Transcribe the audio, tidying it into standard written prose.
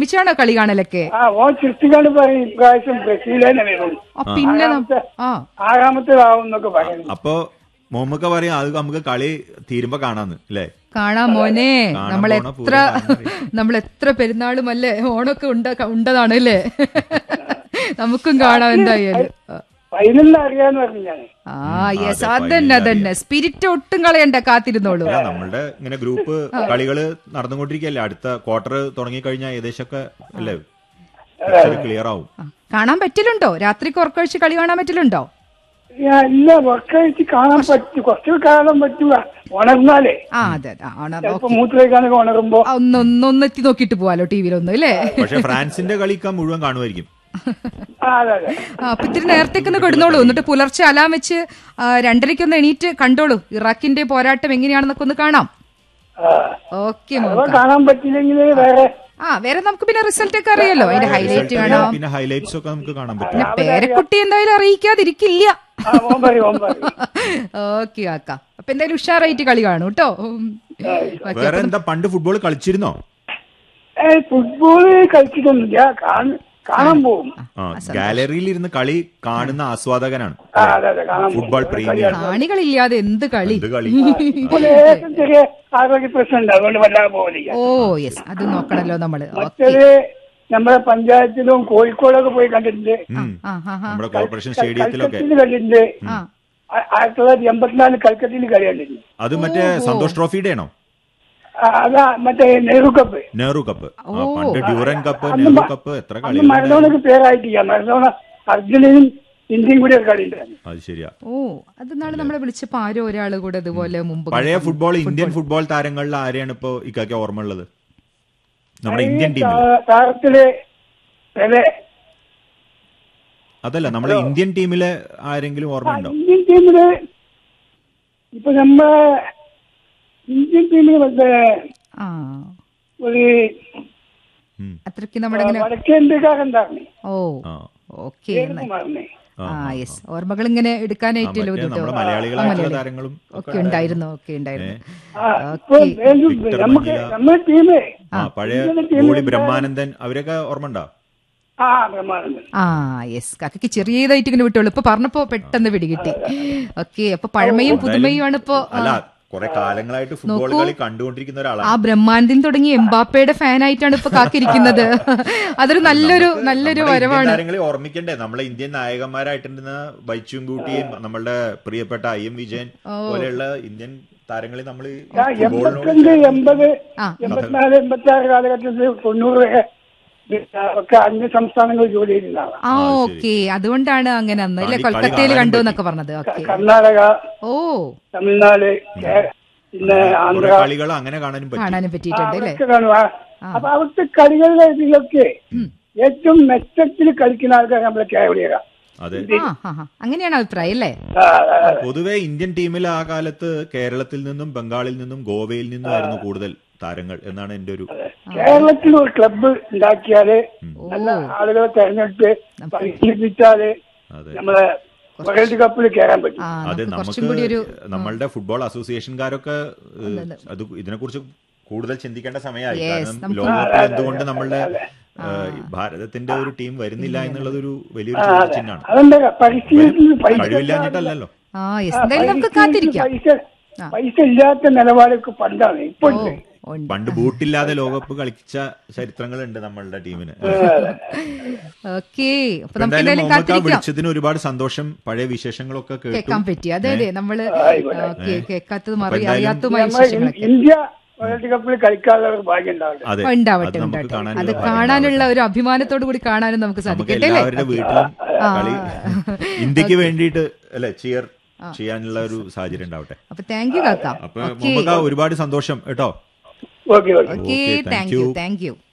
ഒരുമിച്ചാണോ കളി കാണലൊക്കെ? ഓൻ ചിരിച്ചുകൊണ്ട് പറയും ഇപ്രാവശ്യം ബ്രസീൽ തന്നെ വരും, പിന്നെ ആറാമത്തേതാവും എന്നൊക്കെ പറയുന്നു. അപ്പൊ മോമൊക്കെ പറയാം അത് നമുക്ക് കളി തീരുമ്പോ കാണാന്ന് അല്ലേ? കാണാം മോനെ, നമ്മളെത്ര പെരുന്നാളും അല്ലേ ഓണൊക്കെ ഉണ്ടതാണ് അല്ലേ? നമുക്കും കാണാം എന്തായാലും. അറിയാന്ന് പറഞ്ഞു ഞാൻ. യെസ്, അതന്നെ സ്പിരിറ്റ് ഒട്ടും കളയണ്ട, കാത്തിരുന്നോളൂ. നമ്മളുടെ ഇങ്ങനെ ഗ്രൂപ്പ് കളികള് നടന്നുകൊണ്ടിരിക്കല്ലേ, അടുത്ത ക്വാർട്ടർ തുടങ്ങിക്കഴിഞ്ഞാൽ ഏകദേശമൊക്കെ അല്ലേ ക്ലിയർ ആവും. കാണാൻ പറ്റലുണ്ടോ? രാത്രിക്ക് ഉറക്കമൊഴിച്ച് കളി കാണാൻ പറ്റലുണ്ടോ? ഇല്ല, ഉറക്കമൊഴിച്ച് കാണാൻ പറ്റും, കുറച്ച് കാണാൻ പറ്റുക ഉണർന്നാലേ. മൂത്രമൊഴിക്കാനൊക്കെ ഉണരുമ്പോ ഒന്നെത്തി നോക്കിട്ട് പോവാലോ ടിവിയിലൊന്നും അല്ലേ? പക്ഷെ ഫ്രാൻസിന്റെ കളിക്കാൻ മുഴുവൻ കാണുമായിരിക്കും. അപ്പൊ ഇത്തിരി നേരത്തേക്കൊന്ന് കിടന്നോളൂ, എന്നിട്ട് പുലർച്ചെ അലാം വെച്ച് 2:30 എണീറ്റ് കണ്ടോളൂ. ഇറാഖിന്റെ പോരാട്ടം എങ്ങനെയാണെന്നൊക്കെ ഒന്ന് കാണാം. ഓക്കെ, കാണാൻ പറ്റില്ലെങ്കിൽ വേറെ നമുക്ക് പിന്നെ റിസൾട്ട് ഒക്കെ അറിയാലോ, അതിന്റെ ഹൈലൈറ്റ് കാണാം. പിന്നെ ഹൈലൈറ്റ്സ് ഒക്കെ നമുക്ക് കാണാൻ പറ്റും. പേരക്കുട്ടി എന്തായാലും അറിയിക്കാതിരിക്കില്ല. ഓക്കെ ആക്ക, അപ്പൊ എന്തായാലും ഉഷാറായിട്ട് കളി കാണും കേട്ടോ. വേറെ എന്താ, പണ്ട് ഫുട്ബോൾ കളിച്ചിരുന്നോ? ഫുട്ബോള് കളിച്ചിട്ടൊന്നുമില്ല, കാണാൻ പോകും. ഗാലറിയിൽ ഇരുന്ന് കളി കാണുന്ന ആസ്വാദകനാണ് ഫുട്ബോൾ പ്രേമിയാണ്. കാണികളില്ലാതെ എന്ത് കളി. ചെറിയ ആരോഗ്യ പ്രശ്നമുണ്ട്, അതുകൊണ്ട് വല്ലാതെ പോകില്ല. ഓ യെസ്, അത് നോക്കണല്ലോ നമ്മള്. നമ്മുടെ പഞ്ചായത്തിലും കോഴിക്കോടൊക്കെ പോയി കണ്ടിട്ടുണ്ട്, നമ്മുടെ കോർപ്പറേഷൻ സ്റ്റേഡിയത്തിലൊക്കെ കണ്ടിട്ടുണ്ട്. 1984 കൽക്കട്ടയിൽ കളി കണ്ടിട്ടുണ്ട്. അത് മറ്റേ സന്തോഷ് ട്രോഫിയുടെ ആണോ? അതാ മറ്റേ നെഹ്റു കപ്പ്. പണ്ട് ഡ്യൂറൻ കപ്പ്, നെഹ്റു കപ്പ്, എത്ര കളി. മറഡോണക്ക് പേരായിട്ടില്ല, മറഡോണ അർജന്റീനയും ഇന്ത്യയും കൂടി കളി ഉണ്ടായിരുന്നു. അത് ശരിയാ. അത് നാളെ നമ്മളെ വിളിച്ചപ്പോ ആരോ ഒരാള് കൂടെ ഇതുപോലെ മുമ്പ് പഴയ ഫുട്ബോൾ, ഇന്ത്യൻ ഫുട്ബോൾ താരങ്ങളിൽ ആരെയാണ് ഇപ്പോ ഇക്കാക്ക് ഓർമ്മ ഉള്ളത് നമ്മുടെ ഇന്ത്യൻ ടീമിൽ? താരത്തില് അതല്ല, നമ്മുടെ ഇന്ത്യൻ ടീമിലെ ആരെങ്കിലും ഓർമ്മയുണ്ടോ? ഇന്ത്യൻ ടീമില് ഇപ്പൊ നമ്മളെ ഇന്ത്യൻ ടീമിൽ മറ്റേ ഒരു അത്രയ്ക്ക് നമ്മുടെ വടക്കേ ഇന്ത്യക്കാരുണ്ടായിരുന്നു. ഓക്കെ, ഓർമ്മകൾ ഇങ്ങനെ എടുക്കാനായിട്ടല്ലോ താരങ്ങളും ഒക്കെ ഉണ്ടായിരുന്നു. നമ്മുടെ ടീമേ പഴയ ബ്രഹ്മാനന്ദൻ, അവരൊക്കെ ഓർമ്മ ഉണ്ടോ? യെസ്, കാക്കയ്ക്ക് ചെറിയതായിട്ട് ഇങ്ങനെ വിട്ടോളൂ. ഇപ്പൊ പറഞ്ഞപ്പോ പെട്ടെന്ന് പിടികിട്ടി. ഓക്കെ, അപ്പൊ പഴമയും പുതുമയും ആണ് ഇപ്പൊ. കുറെ കാലങ്ങളായിട്ട് ഫുട്ബോൾ കളി കണ്ടുകൊണ്ടിരിക്കുന്ന ഒരാളാണ്. ആ ബ്രഹ്മാനന്ദൻ തുടങ്ങി എംബാപ്പയുടെ ഫാനായിട്ടാണ് ഇപ്പൊ കാത്തിരിക്കുന്നത്. അതൊരു നല്ലൊരു വരവാണ്. താരങ്ങളെ ഓർമ്മിക്കണ്ടേ, നമ്മളെ ഇന്ത്യൻ നായകന്മാരായിട്ടുണ്ടെന്ന ബൈച്ചുംകൂട്ടിയും നമ്മളുടെ പ്രിയപ്പെട്ട IM വിജയൻ പോലെയുള്ള ഇന്ത്യൻ താരങ്ങളെ നമ്മൾ 80, 84, 86 കാലഘട്ടത്തിൽ 90 ഒക്കെ അന്യ സംസ്ഥാനങ്ങൾ ജോലി ചെയ്യുന്നതാണ്. ഓക്കെ, അതുകൊണ്ടാണ് അങ്ങനെ അന്ന് അല്ലെ കൊൽക്കത്തയിൽ കണ്ടു എന്നൊക്കെ പറഞ്ഞത്. കർണാടക, തമിഴ്നാട്, പിന്നെ ആന്ധ്ര കളികൾ അങ്ങനെ കാണാനും പറ്റിയിട്ടുണ്ട് അല്ലേ? അപ്പൊ അവിടുത്തെ കളികളുടെ ഇതിലൊക്കെ ഏറ്റവും മെച്ചത്തിൽ കളിക്കുന്ന ആൾക്കാർ നമ്മളെ കേരളീയരാണ്. അങ്ങനെയാണ് അഭിപ്രായം അല്ലേ? പൊതുവെ ഇന്ത്യൻ ടീമിൽ ആ കാലത്ത് കേരളത്തിൽ നിന്നും ബംഗാളിൽ നിന്നും ഗോവയിൽ നിന്നുമായിരുന്നു കൂടുതൽ താരങ്ങൾ എന്നാണ് എന്റെ ഒരു. കേരളത്തിൽ ഒരു ക്ലബ്ബ് ഉണ്ടാക്കിയാല്, നല്ല ആളുകളെ തെരഞ്ഞെടുത്ത് പരിശീലിപ്പിച്ചാല് നമ്മളെ വേൾഡ് കപ്പിൽ കയറാൻ പറ്റും. അതെ, നമുക്ക് നമ്മളുടെ ഫുട്ബോൾ അസോസിയേഷൻകാരൊക്കെ ഇതിനെ കുറിച്ച് കൂടുതൽ ചിന്തിക്കേണ്ട സമയമായി. കാരണം ലോകകപ്പിൽ എന്തുകൊണ്ട് നമ്മളുടെ ഭാരതത്തിന്റെ ഒരു ടീം വരുന്നില്ല എന്നുള്ളത് ഒരു വലിയൊരു ചോദ്യചിഹ്നമാണ്. കഴിവില്ലാഞ്ഞിട്ടല്ലോ. പൈസ ഇല്ലാത്ത നിലപാടൊക്കെ പണ്ടാണ്. ഇപ്പോൾ പണ്ട് ബൂട്ടില്ലാതെ ലോകകപ്പ് കളിച്ച ചരിത്രങ്ങളുണ്ട് നമ്മളുടെ ടീമിന്. വിളിച്ചതിന് ഒരുപാട് സന്തോഷം. പഴയ വിശേഷങ്ങളൊക്കെ കേൾക്കാൻ പറ്റി. അതെ, നമ്മള് കേൾക്കാത്തതും അറിയാത്തതുമായ ഇന്ത്യ വേൾഡ് കപ്പിൽ കളിക്കാനുള്ള ഭാഗ്യം ഉണ്ടാവട്ടെ. അത് കാണാനുള്ള ഒരു അഭിമാനത്തോടു കൂടി കാണാനും നമുക്ക് സാധിക്കട്ടെ. എല്ലാവരുടെ വീട്ടിലും കളി ഇന്ത്യക്ക് വേണ്ടിയിട്ട് അല്ലെ ചിയർ ചെയ്യാനുള്ള ഒരു സാഹചര്യം ഉണ്ടാവട്ടെ. അപ്പൊ താങ്ക് യു കാക്ക. അപ്പൊ ഒരുപാട് സന്തോഷം കേട്ടോ. Okay, thank you.